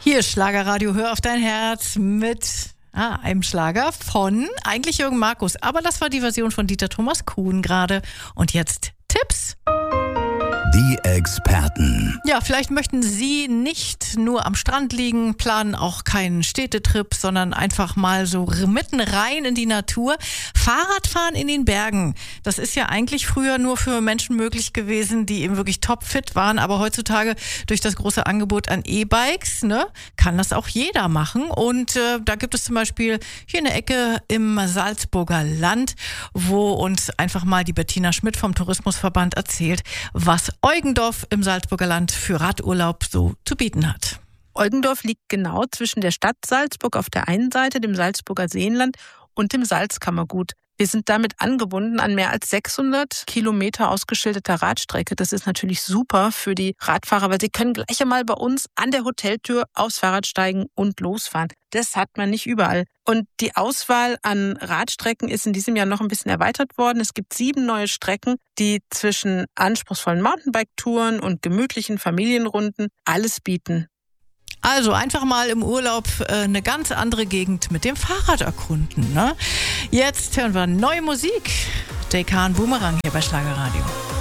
Hier ist Schlagerradio, hör auf dein Herz mit einem Schlager von eigentlich Jürgen Markus. Aber das war die Version von Dieter Thomas Kuhn gerade. Und jetzt Tipps. Die Experten. Ja, vielleicht möchten Sie nicht nur am Strand liegen, planen auch keinen Städtetrip, sondern einfach mal so mitten rein in die Natur. Fahrradfahren in den Bergen, das ist ja eigentlich früher nur für Menschen möglich gewesen, die eben wirklich topfit waren. Aber heutzutage durch das große Angebot an E-Bikes, kann das auch jeder machen. Und da gibt es zum Beispiel hier eine Ecke im Salzburger Land, wo uns einfach mal die Bettina Schmidt vom Tourismusverband erzählt, was Eugendorf im Salzburger Land für Radurlaub so zu bieten hat. Eugendorf liegt genau zwischen der Stadt Salzburg auf der einen Seite, dem Salzburger Seenland und dem Salzkammergut. Wir sind damit angebunden an mehr als 600 Kilometer ausgeschilderter Radstrecke. Das ist natürlich super für die Radfahrer, weil sie können gleich einmal bei uns an der Hoteltür aufs Fahrrad steigen und losfahren. Das hat man nicht überall. Und die Auswahl an Radstrecken ist in diesem Jahr noch ein bisschen erweitert worden. Es gibt 7 neue Strecken, die zwischen anspruchsvollen Mountainbike-Touren und gemütlichen Familienrunden alles bieten. Also einfach mal im Urlaub eine ganz andere Gegend mit dem Fahrrad erkunden. Jetzt hören wir neue Musik. Jay Khan Boomerang hier bei Schlagerradio.